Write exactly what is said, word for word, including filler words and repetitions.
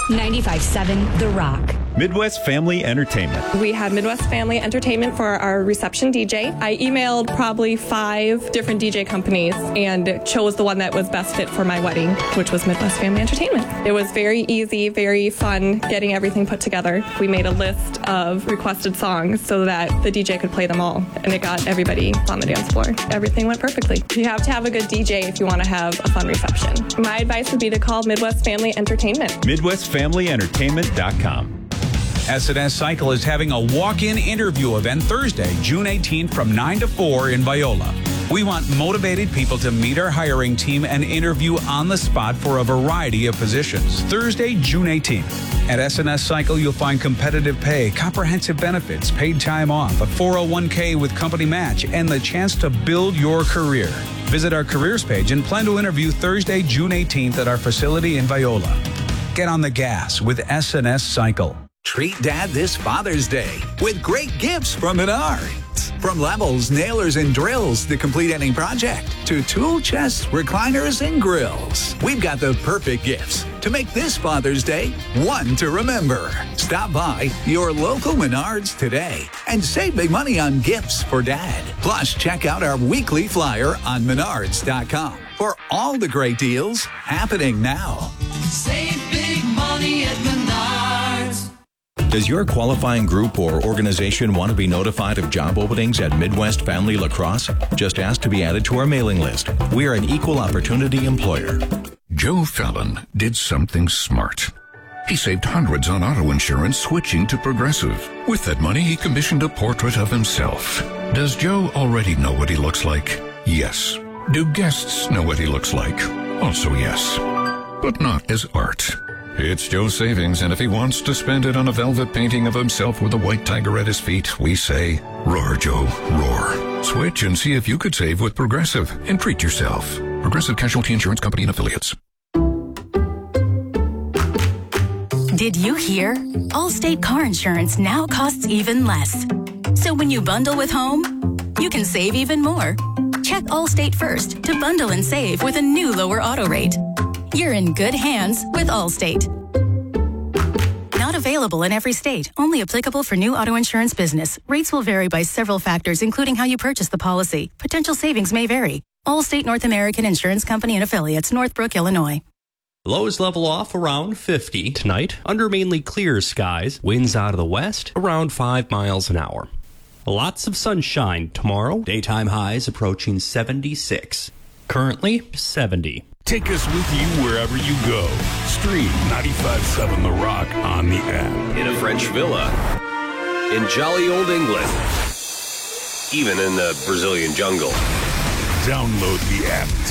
ninety-five point seven The Rock. Midwest Family Entertainment. We had Midwest Family Entertainment for our reception D J. I emailed probably five different D J companies and chose the one that was best fit for my wedding, which was Midwest Family Entertainment. It was very easy, very fun getting everything put together. We made a list of requested songs so that the D J could play them all, and it got everybody on the dance floor. Everything went perfectly. You have to have a good D J if you want to have a fun reception. My advice would be to call Midwest Family Entertainment. Midwest Family Entertainment dot com. S and S Cycle is having a walk-in interview event Thursday, June eighteenth from nine to four in Viola. We want motivated people to meet our hiring team and interview on the spot for a variety of positions. Thursday, June eighteenth. At S and S Cycle, you'll find competitive pay, comprehensive benefits, paid time off, a four oh one k with company match, and the chance to build your career. Visit our careers page and plan to interview Thursday, June eighteenth at our facility in Viola. Get on the gas with S and S Cycle. Treat Dad this Father's Day with great gifts from Menards. From levels, nailers, and drills to complete any project, to tool chests, recliners, and grills. We've got the perfect gifts to make this Father's Day one to remember. Stop by your local Menards today and save big money on gifts for Dad. Plus, check out our weekly flyer on menards dot com for all the great deals happening now. Save big money at Menards. Does your qualifying group or organization want to be notified of job openings at Midwest Family Lacrosse? Just ask to be added to our mailing list. We are an equal opportunity employer. Joe Fallon did something smart. He saved hundreds on auto insurance switching to Progressive. With that money, he commissioned a portrait of himself. Does Joe already know what he looks like? Yes. Do guests know what he looks like? Also yes. But not as art. It's Joe's savings, and if he wants to spend it on a velvet painting of himself with a white tiger at his feet, we say, roar, Joe, roar. Switch and see if you could save with Progressive and treat yourself. Progressive Casualty Insurance Company and Affiliates. Did you hear? Allstate car insurance now costs even less. So when you bundle with home, you can save even more. Check Allstate first to bundle and save with a new lower auto rate. You're in good hands with Allstate. Not available in every state. Only applicable for new auto insurance business. Rates will vary by several factors, including how you purchase the policy. Potential savings may vary. Allstate North American Insurance Company and Affiliates, Northbrook, Illinois. Lows level off around fifty tonight. Under mainly clear skies. Winds out of the west around five miles an hour. Lots of sunshine tomorrow. Daytime highs approaching seventy-six. Currently seventy. Take us with you wherever you go. Stream ninety-five point seven The Rock on the app. In a French villa. In jolly old England. Even in the Brazilian jungle. Download the app